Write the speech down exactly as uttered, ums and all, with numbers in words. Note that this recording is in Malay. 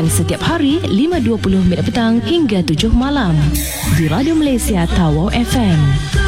siaran setiap hari lima dua puluh minit petang hingga tujuh malam di Radio Malaysia Tawau F M.